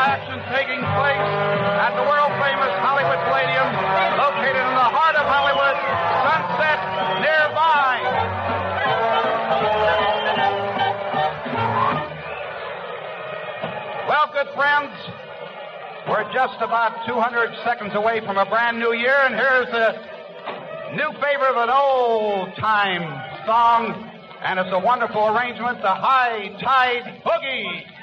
action taking place at the world-famous Hollywood Palladium, located in the heart of Hollywood, Sunset nearby. Well, good friends, we're just about 200 seconds away from a brand new year, and here's a new favorite of an old-time song, and it's a wonderful arrangement, the High Tide Boogie.